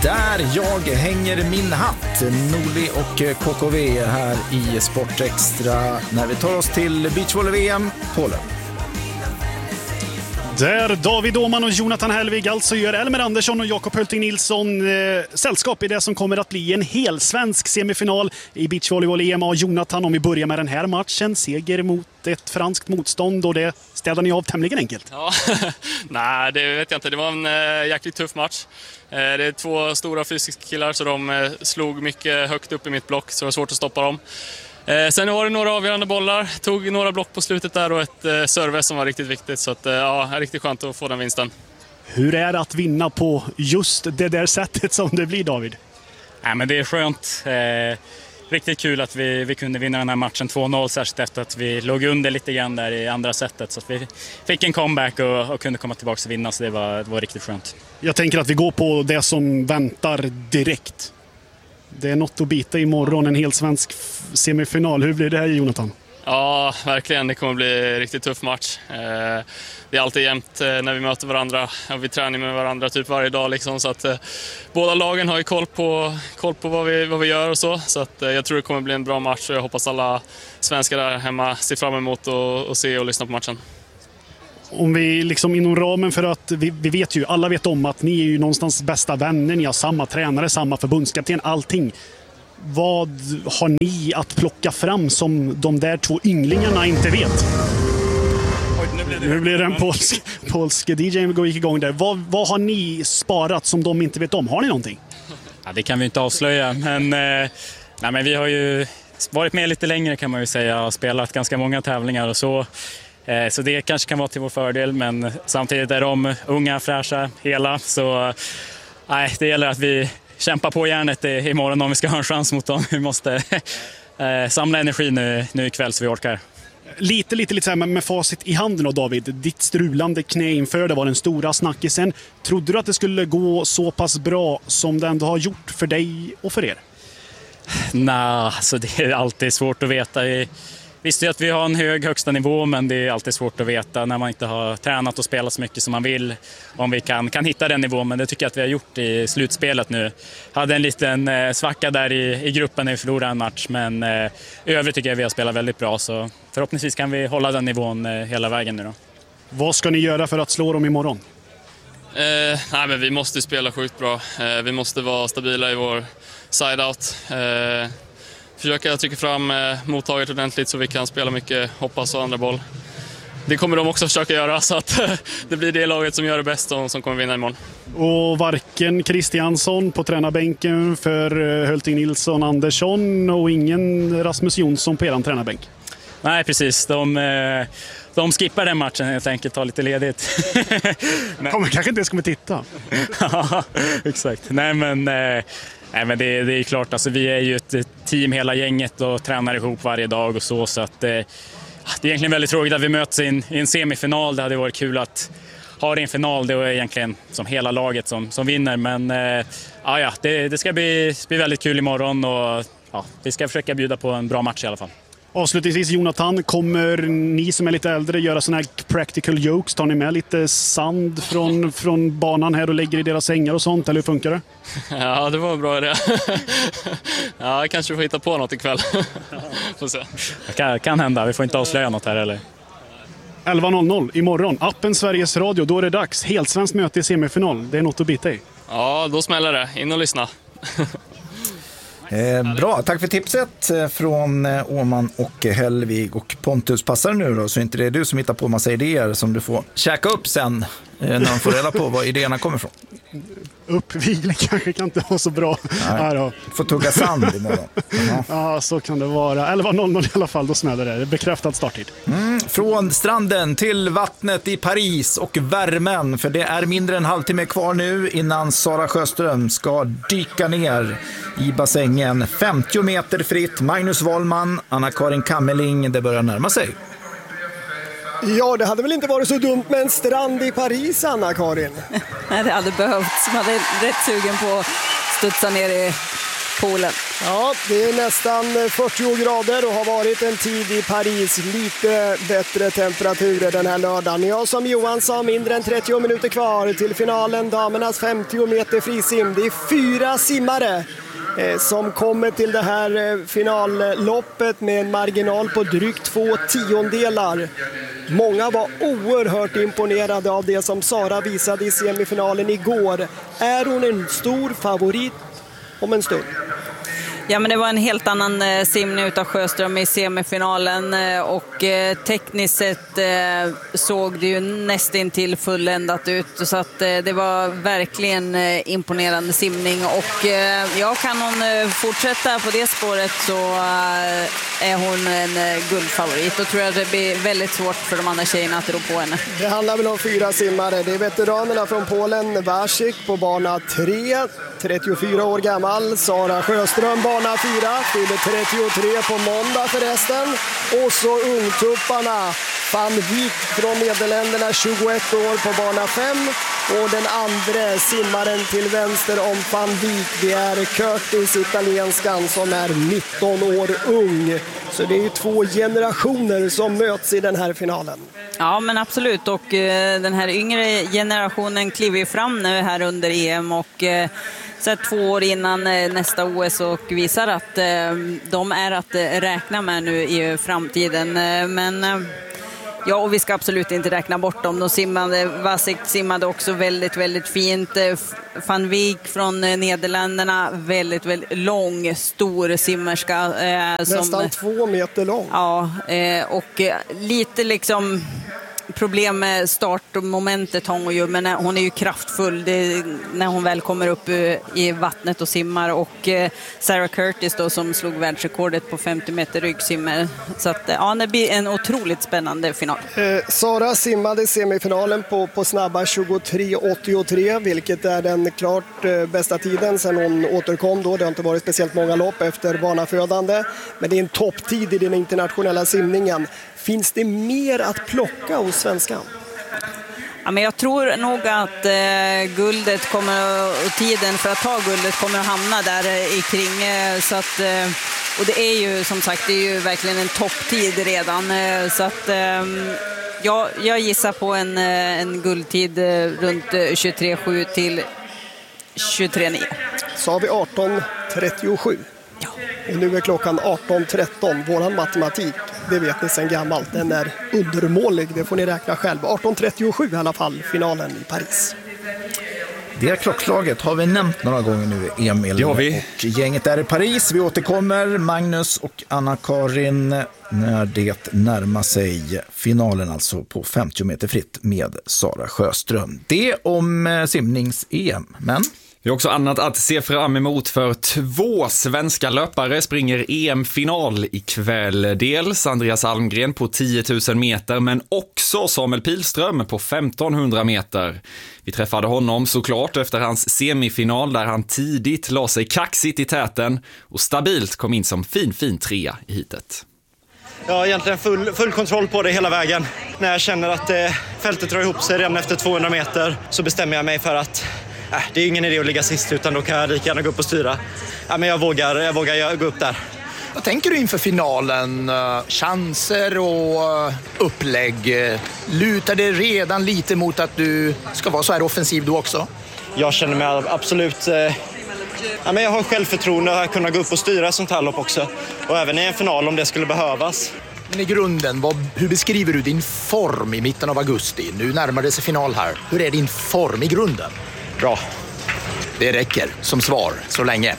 där jag hänger min hatt. Norli och KKV här i Sportextra när vi tar oss till beachvolley-VM Polen. Där David Åhman och Jonathan Hellvig alltså gör Elmer Andersson och Jakob Hulting Nilsson sällskap i det som kommer att bli en hel svensk semifinal i beachvolley-EM. Jonathan, om vi börjar med den här matchen, seger mot ett franskt motstånd, och det städade ni av tämligen enkelt. Ja, nej det vet jag inte. Det var en jäkligt tuff match. Det är två stora fysiska killar så de slog mycket högt upp i mitt block så det var svårt att stoppa dem. Sen var det några avgörande bollar, tog några block på slutet där och ett serve som var riktigt viktigt. Så att, ja, riktigt skönt att få den vinsten. Hur är det att vinna på just det där sättet som det blir, David? Ja, men det är skönt. Riktigt kul att vi kunde vinna den här matchen 2-0, särskilt efter att vi låg under lite grann där i andra sättet. Så att vi fick en comeback och kunde komma tillbaka och vinna, så det var riktigt skönt. Jag tänker att vi går på det som väntar direkt. Det är något att bita imorgon, en hel svensk semifinal. Hur blir det här, Jonathan? Ja, verkligen. Det kommer bli riktigt tuff match. Det är alltid jämnt när vi möter varandra. Vi tränar med varandra typ varje dag. Liksom, så att, båda lagen har ju koll på vad vi gör och så. Så att, jag tror det kommer bli en bra match och jag hoppas alla svenskar där hemma ser fram emot och se och lyssna på matchen. Om vi liksom inom ramen för att vi vet ju, alla vet om att ni är ju någonstans bästa vänner, ni har samma tränare, samma förbundskapten, allting. Vad har ni att plocka fram som de där två ynglingarna inte vet? Nu blir det en polsk DJ gick igång där. Vad har ni sparat som de inte vet om? Har ni någonting? Ja, det kan vi inte avslöja, men vi har ju varit med lite längre kan man ju säga och spelat ganska många tävlingar och så. Så det kanske kan vara till vår fördel, men samtidigt är de unga, fräscha, hela. Så det gäller att vi kämpar på järnet imorgon om vi ska ha en chans mot dem. Vi måste samla energi nu ikväll så vi orkar. Lite så här med facit i handen då, David. Ditt strulande knä inför det var den stora snackisen. Trodde du att det skulle gå så pass bra som det ändå har gjort för dig och för er? Nej, så det är alltid svårt att veta. Visst är att vi har en hög högsta nivå, men det är alltid svårt att veta när man inte har tränat och spelat så mycket som man vill. Om vi kan hitta den nivån, men det tycker jag att vi har gjort i slutspelet nu. Hade en liten svacka där i gruppen när vi förlorade en match, men i övrigt tycker jag att vi har spelat väldigt bra. Så förhoppningsvis kan vi hålla den nivån hela vägen nu då. Vad ska ni göra för att slå dem imorgon? Men vi måste spela sjukt bra. Vi måste vara stabila i vår side-out. Försöka trycka fram mottaget ordentligt så vi kan spela mycket hoppas och andra boll. Det kommer de också försöka göra, så att det blir det laget som gör det bäst och som kommer vinna imorgon. Och varken Kristiansson på tränarbänken för Hulting Nilsson Andersson och ingen Rasmus Jonsson på eran tränarbänk? Nej, precis. De skippar den matchen helt enkelt, tar lite ledigt. Kanske inte ens kommer titta. Ja, exakt. Nej, men det är klart, alltså, vi är ju ett team hela gänget och tränar ihop varje dag och så att det är egentligen väldigt tråkigt att vi möts i en semifinal. Det hade varit kul att ha det i en final, det är egentligen som hela laget som vinner, men det ska bli väldigt kul imorgon och vi ska försöka bjuda på en bra match i alla fall. Avslutningsvis, Jonathan, kommer ni som är lite äldre göra såna här practical jokes? Tar ni med lite sand från banan här och lägger i deras sängar och sånt, eller hur funkar det? Ja, det var en bra idé. Ja, kanske vi får hitta på något ikväll. Får se. Kan hända, vi får inte avslöja något här eller? 11.00 imorgon, appen Sveriges Radio, då är det dags. Helt svenskt möte i semifinal, det är något att bita i. Ja, då smäller det. In och lyssna. Bra, tack för tipset från Åhman och Hellvig. Och Pontus, passar nu då, så inte det är du som hittar på massa idéer som du får käka upp sen när de får reda på var idéerna kommer ifrån. Uppvigling kanske kan inte vara så bra. Nej, får tugga sand imorgon. Ja, så kan det vara. 11.00 i alla fall, då smäller det. Det är bekräftad starttid. Från stranden till vattnet i Paris och värmen, för det är mindre än en halvtimme kvar nu innan Sara Sjöström ska dyka ner i bassängen. 50 meter fritt, Magnus Wahlman, Anna-Karin Kammeling, det börjar närma sig. Ja, det hade väl inte varit så dumt med en strand i Paris, Anna-Karin? Nej, det hade behövts. Man är rätt sugen på att studsa ner i poolen. Ja, det är nästan 40 grader och har varit en tid i Paris. Lite bättre temperaturer den här lördagen. Jag som Johan sa, mindre än 30 minuter kvar till finalen. Damernas 50 meter frisim. Det är 4 simmare som kommer till det här finalloppet med en marginal på drygt 2 tiondelar. Många var oerhört imponerade av det som Sara visade i semifinalen igår. Är hon en stor favorit om en stund? Ja, men det var en helt annan simning utav Sjöström i semifinalen och tekniskt sett såg det ju nästintill fulländat ut, så att det var verkligen imponerande simning och kan hon fortsätta på det spåret så är hon en guldfavorit och tror jag det blir väldigt svårt för de andra tjejerna att rå på henne. Det handlar väl om 4 simmare. Det är veteranerna från Polen, Wasik på bana 3, 34 år gammal. Sara Sjöström bana 4, fyller 33 på måndag förresten. Och så ungtupparna Van Wijk från Nederländerna, 21 år på bana 5. Och den andra simmaren till vänster om Van Wijk, det är Curtis, italienskan, som är 19 år ung. Så det är ju 2 generationer som möts i den här finalen. Ja, men absolut. Och den här yngre generationen kliver ju fram nu här under EM och så 2 år innan nästa OS och visar att de är att räkna med nu i framtiden. Men ja, och vi ska absolut inte räkna bort dem. De simmade, Wasik simmade också väldigt, väldigt fint. Van Wijk från Nederländerna, väldigt, väldigt lång, stor simmerska. Nästan 2 meter lång. Ja, och lite liksom problem med startmomentet har hon ju, men hon är ju kraftfull när hon väl kommer upp i vattnet och simmar. Och Sarah Curtis då, som slog världsrekordet på 50 meter ryggsimmer. Så att, ja, det blir en otroligt spännande final. Sara simmade semifinalen på snabba 23:83, vilket är den klart bästa tiden sedan hon återkom då. Det har inte varit speciellt många lopp efter barnafödande, men det är en topptid i den internationella simningen. Finns det mer att plocka hos svenskan? Ja, men jag tror nog att guldet kommer, och tiden för att ta guldet kommer att hamna där i kring. Så att, och det är ju som sagt, det är ju verkligen en topptid redan. Så att jag gissar på en guldtid runt 23:7 till 23:9. Så har vi 18:37. Ja. Och nu är klockan 18:13. Våran matematik, det vet ni sedan gammalt, den är undermålig. Det får ni räkna själv. 18:37 i alla fall, finalen i Paris. Det klockslaget har vi nämnt några gånger nu, Emil. Det har vi. Och gänget är i Paris. Vi återkommer, Magnus och Anna-Karin, när det närmar sig finalen, alltså på 50 meter fritt med Sara Sjöström. Det om simnings-EM, men... Vi har också annat att se fram emot, för 2 svenska löpare springer EM-final ikväll. Dels Andreas Almgren på 10 000 meter, men också Samuel Pilström på 1500 meter. Vi träffade honom såklart efter hans semifinal, där han tidigt la sig kaxigt i täten och stabilt kom in som fin trea i hitet. Jag har egentligen full kontroll på det hela vägen. När jag känner att fältet drar ihop sig redan efter 200 meter så bestämmer jag mig för att det är ingen idé att ligga sist, utan då kan jag lika gärna gå upp och styra. Men jag vågar gå upp där. Vad tänker du inför finalen? Chanser och upplägg. Lutar det redan lite mot att du ska vara så här offensiv då också? Jag känner mig absolut... men jag har självförtroende att kunna gå upp och styra sånt här lopp också. Och även i en final om det skulle behövas. Men i grunden, hur beskriver du din form i mitten av augusti? Nu närmar det sig final här. Hur är din form i grunden? Bra. Det räcker som svar så länge.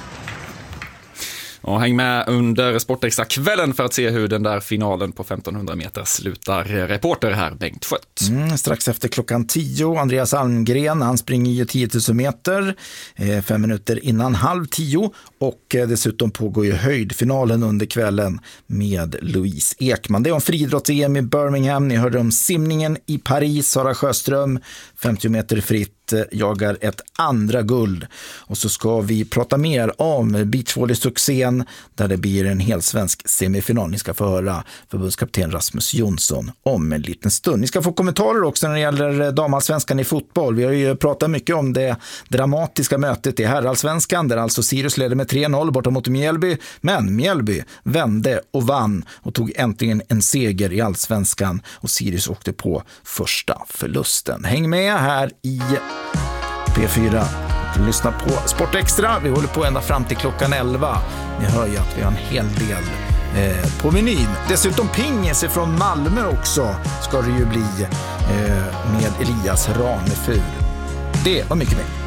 Och häng med under Sportextra-kvällen för att se hur den där finalen på 1500 meter slutar. Reporter här, Bengt Schött. Strax efter klockan 10, Andreas Almgren, han springer ju 10 000 meter 5 minuter innan 9:30, och dessutom pågår ju höjdfinalen under kvällen med Louise Ekman. Det är om friidrotts-EM i Birmingham. Ni hörde om simningen i Paris, Sara Sjöström, 50 meter fritt jagar ett andra guld. Och så ska vi prata mer om beachvolley-succén där det blir en helsvensk semifinal. Ni ska få höra förbundskapten Rasmus Jonsson om en liten stund. Ni ska få kommentarer också när det gäller damallsvenskan i fotboll. Vi har ju pratat mycket om det dramatiska mötet i herrallsvenskan där alltså Sirius ledde med 3-0 borta mot Mjällby. Men Mjällby vände och vann och tog äntligen en seger i allsvenskan och Sirius åkte på första förlusten. Häng med här i P4. Lyssna på Sport Extra. Vi håller på ända fram till klockan 11. Ni hör ju att vi har en hel del på menyn. Dessutom pingis från Malmö också ska det ju bli med Elias Ranefur. Det och mycket mer.